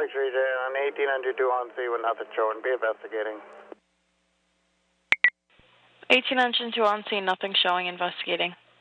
Luxury Jet on 1802 on C with nothing showing. Be investigating. 1802 on C, nothing showing, investigating.